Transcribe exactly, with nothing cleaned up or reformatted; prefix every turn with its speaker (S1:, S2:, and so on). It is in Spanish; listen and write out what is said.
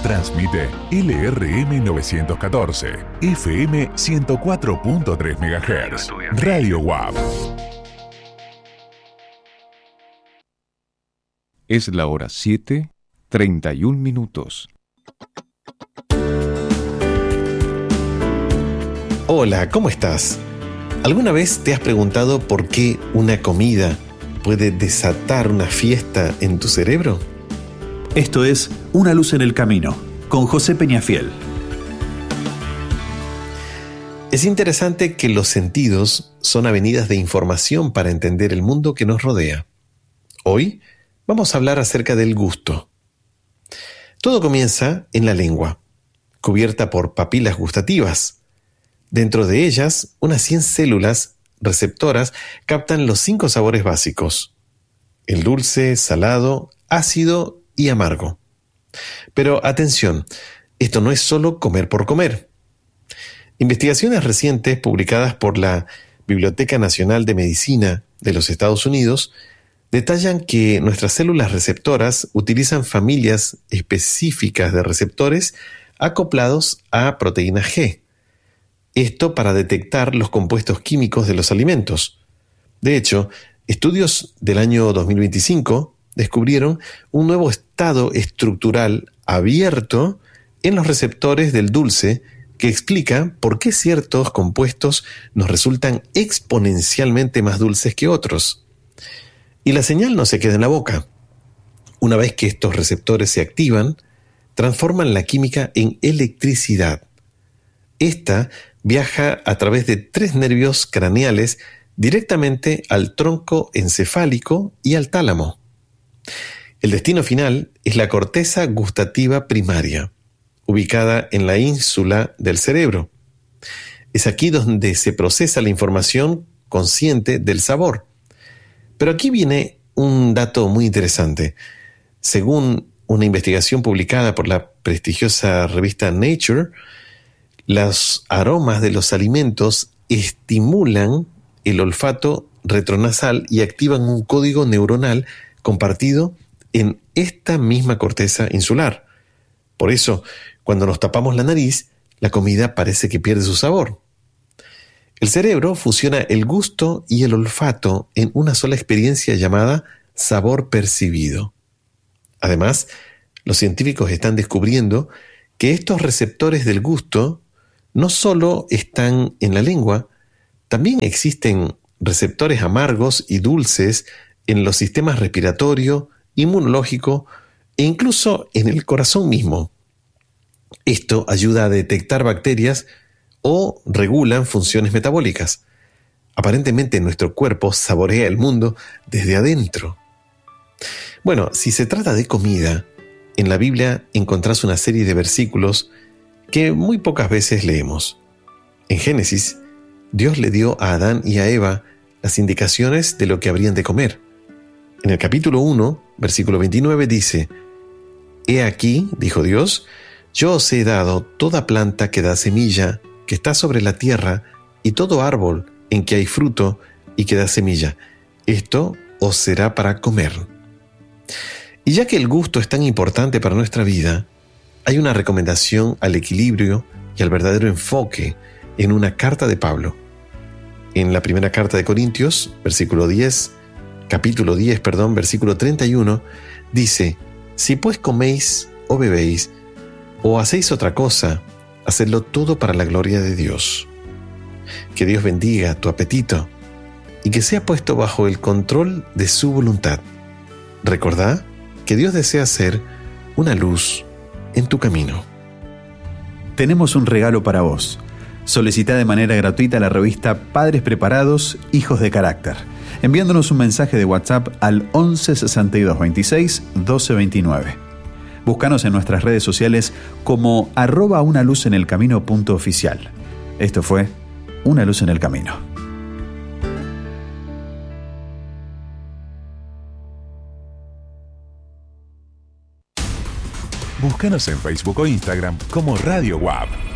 S1: Transmite L R M novecientos catorce, F M ciento cuatro punto tres megahertz. Radio W A P.
S2: Es la hora siete, treinta y un minutos.
S3: Hola, ¿cómo estás? ¿Alguna vez te has preguntado por qué una comida puede desatar una fiesta en tu cerebro?
S4: Esto es Una luz en el camino, con José Peñafiel.
S3: Es interesante que los sentidos son avenidas de información para entender el mundo que nos rodea. Hoy vamos a hablar acerca del gusto. Todo comienza en la lengua, cubierta por papilas gustativas. Dentro de ellas, unas cien células receptoras captan los cinco sabores básicos: el dulce, salado, ácido y amargo. Pero atención, esto no es solo comer por comer. Investigaciones recientes publicadas por la Biblioteca Nacional de Medicina de los Estados Unidos detallan que nuestras células receptoras utilizan familias específicas de receptores acoplados a proteína G. Esto para detectar los compuestos químicos de los alimentos. De hecho, estudios del año dos mil veinticinco descubrieron un nuevo estado estructural abierto en los receptores del dulce que explica por qué ciertos compuestos nos resultan exponencialmente más dulces que otros. Y la señal no se queda en la boca. Una vez que estos receptores se activan, transforman la química en electricidad. Esta viaja a través de tres nervios craneales directamente al tronco encefálico y al tálamo. El destino final es la corteza gustativa primaria, ubicada en la ínsula del cerebro. Es aquí donde se procesa la información consciente del sabor. Pero aquí viene un dato muy interesante. Según una investigación publicada por la prestigiosa revista Nature, los aromas de los alimentos estimulan el olfato retronasal y activan un código neuronal compartido en esta misma corteza insular. Por eso, cuando nos tapamos la nariz, la comida parece que pierde su sabor. El cerebro fusiona el gusto y el olfato en una sola experiencia llamada sabor percibido. Además, los científicos están descubriendo que estos receptores del gusto no solo están en la lengua, también existen receptores amargos y dulces en los sistemas respiratorio, inmunológico e incluso en el corazón mismo. Esto ayuda a detectar bacterias o regulan funciones metabólicas. Aparentemente nuestro cuerpo saborea el mundo desde adentro. Bueno, si se trata de comida, en la Biblia encontrás una serie de versículos que muy pocas veces leemos. En Génesis, Dios le dio a Adán y a Eva las indicaciones de lo que habrían de comer. En el capítulo uno, versículo veintinueve dice: «He aquí, dijo Dios, yo os he dado toda planta que da semilla, que está sobre la tierra, y todo árbol en que hay fruto y que da semilla. Esto os será para comer». Y ya que el gusto es tan importante para nuestra vida, hay una recomendación al equilibrio y al verdadero enfoque en una carta de Pablo. En la primera carta de Corintios, versículo diez, capítulo diez, perdón, versículo treinta y uno, dice: «Si pues coméis o bebéis o hacéis otra cosa, hacedlo todo para la gloria de Dios». Que Dios bendiga tu apetito y que sea puesto bajo el control de su voluntad. Recordá que Dios desea ser una luz en tu camino.
S4: Tenemos un regalo para vos. Solicita de manera gratuita la revista Padres Preparados, Hijos de Carácter, enviándonos un mensaje de WhatsApp al once sesenta y dos veintiséis doce veintinueve. Búscanos en nuestras redes sociales como arroba una luz en el camino punto oficial. Esto fue Una luz en el camino.
S1: Búscanos en Facebook o Instagram como Radio W A P.